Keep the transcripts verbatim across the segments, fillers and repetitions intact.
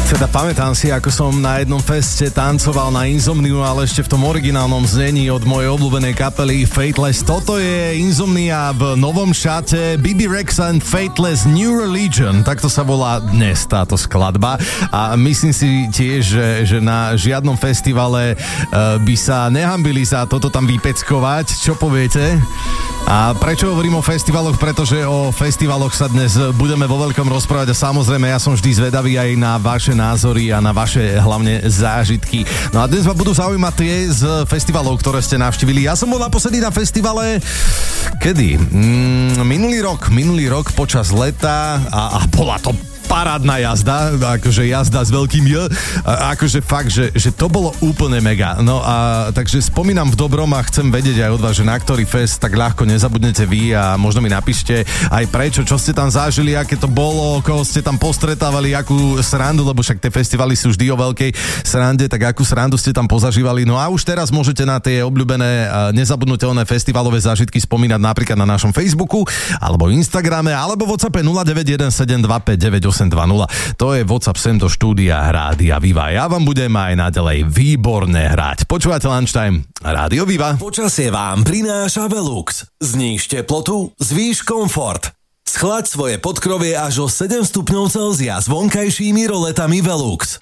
Teda pamätám si, ako som na jednom feste tancoval na Insomniu, ale ešte v tom originálnom znení od mojej obľúbenej kapely Fateless. Toto je Insomnia v novom šate bé bé Rexa and Fateless New Religion. Takto sa volá dnes táto skladba. A myslím si tiež, že, že na žiadnom festivale uh, by sa nehambili za toto tam vypeckovať. Čo poviete? A prečo hovorím o festivaloch? Pretože o festivaloch sa dnes budeme vo veľkom rozprávať a samozrejme ja som vždy zvedavý aj na vaše názory a na vaše hlavne zážitky. No a dnes ma budú zaujímať tie z festivalov, ktoré ste navštívili. Ja som bol naposledy na festivale kedy? Mm, minulý rok, minulý rok počas leta a, a bola to parádna jazda, akože jazda s veľkým J, akože fakt, že, že to bolo úplne mega. No a takže spomínam v dobrom a chcem vedieť aj od vás, že na ktorý fest tak ľahko nezabudnete vy a možno mi napíšte aj prečo, čo ste tam zažili, aké to bolo, koho ste tam postretávali, akú srandu, lebo však tie festivaly sú vždy o veľkej srande, tak akú srandu ste tam pozažívali. No a už teraz môžete na tie obľúbené nezabudnutelné festivalové zážitky spomínať napríklad na našom Facebooku alebo Instagrame alebo WhatsAppe nula deväť jeden sedem dva päť deväť osem dva nula. To je WhatsApp sem do štúdia Rádia Viva. Ja vám budem aj naďalej výborne hrať. Počúvate Lunchtime Rádio Viva. Počasie vám prináša Velux. Zníž teplotu, zvýš komfort. Schlaď svoje podkrovie až o sedem stupňov Celzia s vonkajšími roletami Velux.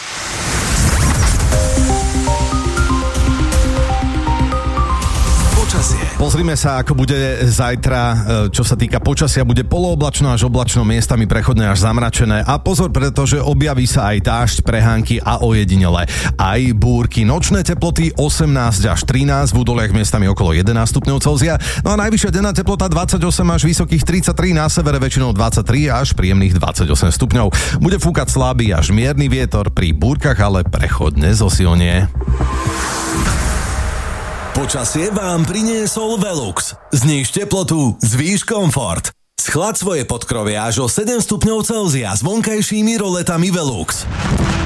Pozrime sa, ako bude zajtra, čo sa týka počasia. Bude polooblačno až oblačno, miestami prechodne až zamračené. A pozor, pretože objaví sa aj dážď, prehánky a ojedinele aj búrky. Nočné teploty osemnásť až trinásť, v údoliach miestami okolo jedenásť stupňov Celzia. No a najvyššia denná teplota dvadsaťosem až vysokých tridsaťtri, na severe väčšinou dvadsaťtri až príjemných dvadsaťosem stupňov. Bude fúkať slabý až mierny vietor, pri búrkach ale prechodne zosilnie. Počasie vám priniesol Velux. Zníž teplotu, zvýš komfort. Schlaď svoje podkrovie až o sedem stupňov Celzia s vonkajšími roletami Velux.